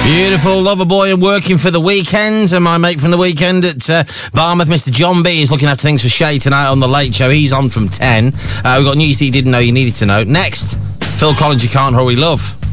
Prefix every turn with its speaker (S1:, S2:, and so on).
S1: Beautiful, Loverboy and Working for the Weekend. And my mate from the weekend at Barmouth, Mr. John B, is looking after things for Shay tonight on The Late Show. He's on from 10. We've got news that you didn't know you needed to know. Next, Phil Collins, You Can't Hurry Love.